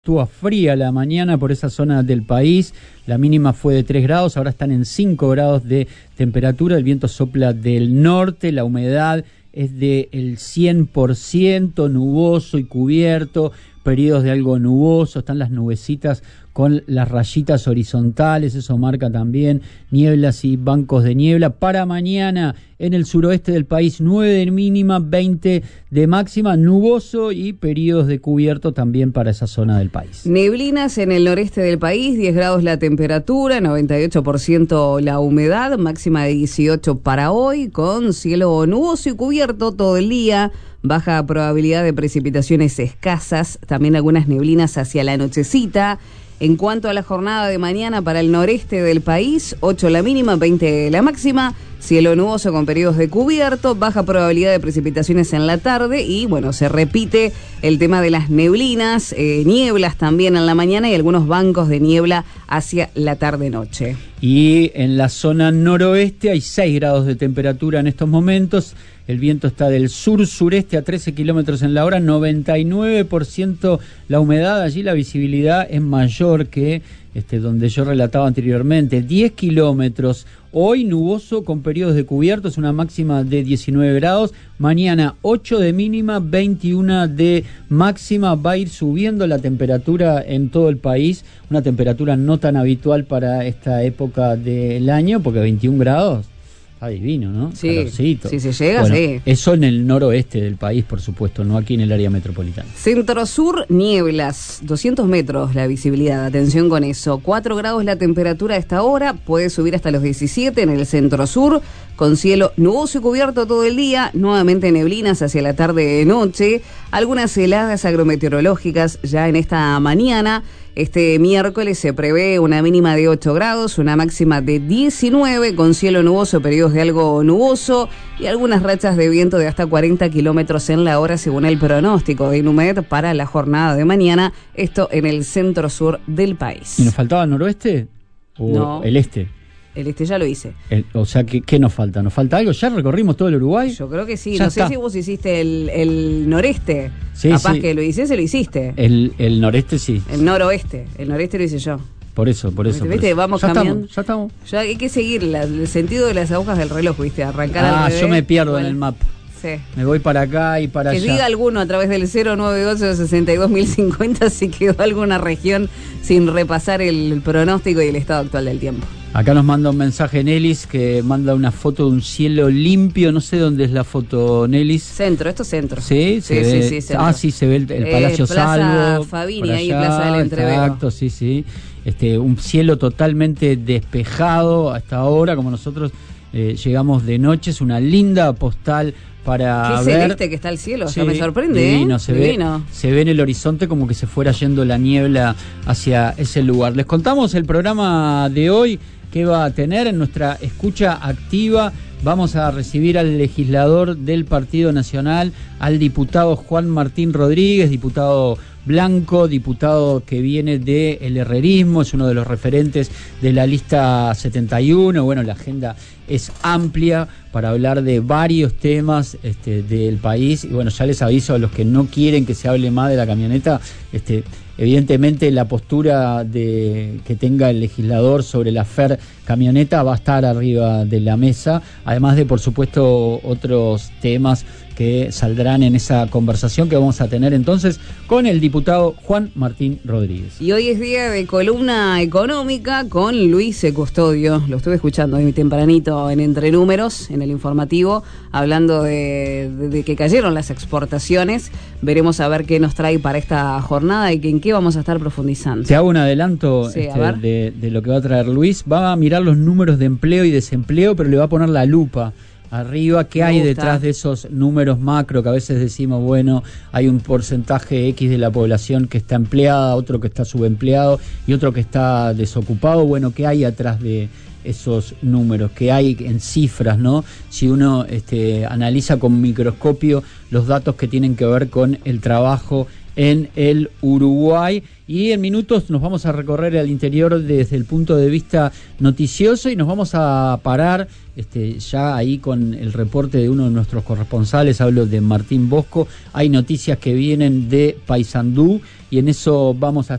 Estuvo fría la mañana por esa zona del país, la mínima fue de 3 grados, ahora están en 5 grados de temperatura, el viento sopla del norte, la humedad es del 100%, nuboso y cubierto, periodos de algo nuboso, están las nubecitas con las rayitas horizontales, eso marca también nieblas y bancos de niebla. Para mañana en el suroeste del país 9 de mínima, 20 de máxima, nuboso y periodos de cubierto también para esa zona del país. Neblinas en el noreste del país, 10 grados la temperatura, 98% la humedad, máxima de 18 para hoy, con cielo nuboso y cubierto todo el día. Baja probabilidad de precipitaciones escasas, también algunas neblinas hacia la nochecita. En cuanto a la jornada de mañana para el noreste del país, 8 la mínima, 20 la máxima, cielo nuboso con periodos de cubierto, baja probabilidad de precipitaciones en la tarde y bueno, se repite el tema de las neblinas, nieblas también en la mañana y algunos bancos de niebla hacia la tarde-noche. Y en la zona noroeste hay 6 grados de temperatura en estos momentos. El viento está del sur-sureste a 13 kilómetros en la hora, 99% la humedad. Allí la visibilidad es mayor que donde yo relataba anteriormente. 10 kilómetros. Hoy nuboso con periodos de cubierto, es una máxima de 19 grados. Mañana 8 de mínima, 21 de máxima. Va a ir subiendo la temperatura en todo el país. Una temperatura no tan habitual para esta época del año, porque 21 grados. Está divino, ¿no? Sí, calorcito. Si se llega, bueno, sí. Eso en el noroeste del país, por supuesto, no aquí en el área metropolitana. Centro-sur, nieblas, 200 metros la visibilidad, atención con eso. 4 grados la temperatura a esta hora, puede subir hasta los 17 en el centro-sur, con cielo nuboso y cubierto todo el día, nuevamente neblinas hacia la tarde-noche, algunas heladas agrometeorológicas ya en esta mañana. Este miércoles se prevé una mínima de 8 grados, una máxima de 19, con cielo nuboso, periodos de algo nuboso y algunas rachas de viento de hasta 40 kilómetros en la hora según el pronóstico de Inumet para la jornada de mañana, esto en el centro-sur del país. ¿Y nos faltaba el noroeste o no, el este? El este ya lo hice. O sea, ¿qué nos falta? ¿Nos falta algo? ¿Ya recorrimos todo el Uruguay? Yo creo que sí. Ya no está. sé si vos hiciste el noreste. Sí, capaz sí. que lo hiciste, lo hiciste. El noreste sí. El noroeste. El noreste lo hice yo. Por eso. ¿Viste? Vamos ya cambiando. Estamos. Ya hay que seguir el sentido de las agujas del reloj, ¿viste? Arrancar al revés. Yo me pierdo en el mapa. Sí. Me voy para acá y para allá. Que diga alguno a través del 098-62.050 si quedó alguna región sin repasar el pronóstico y el estado actual del tiempo. Acá nos manda un mensaje Nelis que manda una foto de un cielo limpio. No sé dónde es la foto, Nelis. Centro, esto es centro. Sí, sí, centro. Sí, se ve el Palacio Plaza Salvo. Fabini, ahí Plaza del Entrevero. Exacto, sí. Un cielo totalmente despejado hasta ahora, como nosotros llegamos de noche. Es una linda postal para qué ver. celeste que está el cielo, sí, ya me sorprende, divino, divino. Se ve en el horizonte como que se fuera yendo la niebla hacia ese lugar. Les contamos el programa de hoy que va a tener en nuestra escucha activa. Vamos a recibir al legislador del Partido Nacional, al diputado Juan Martín Rodríguez, diputado blanco, diputado que viene del herrerismo, es uno de los referentes de la lista 71. Bueno, la agenda es amplia para hablar de varios temas del país. Y bueno, ya les aviso a los que no quieren que se hable más de la camioneta, evidentemente la postura que tenga el legislador sobre la FER camioneta va a estar arriba de la mesa, además de, por supuesto, otros temas que saldrán en esa conversación que vamos a tener entonces con el diputado Juan Martín Rodríguez. Y hoy es día de columna económica con Luis Custodio. Lo estuve escuchando hoy tempranito en Entre Números, en el informativo, hablando de que cayeron las exportaciones. Veremos a ver qué nos trae para esta jornada y en qué vamos a estar profundizando. Te hago un adelanto sí, de lo que va a traer Luis. Va a mirar los números de empleo y desempleo, pero le va a poner la lupa arriba, qué hay detrás de esos números macro que a veces decimos, bueno, hay un porcentaje X de la población que está empleada, otro que está subempleado y otro que está desocupado. Bueno, qué hay atrás de esos números, qué hay en cifras, ¿no? Si uno analiza con microscopio los datos que tienen que ver con el trabajo en el Uruguay. Y en minutos nos vamos a recorrer al interior desde el punto de vista noticioso y nos vamos a parar ya ahí con el reporte de uno de nuestros corresponsales. Hablo de Martín Bosco. Hay noticias que vienen de Paysandú y en eso vamos a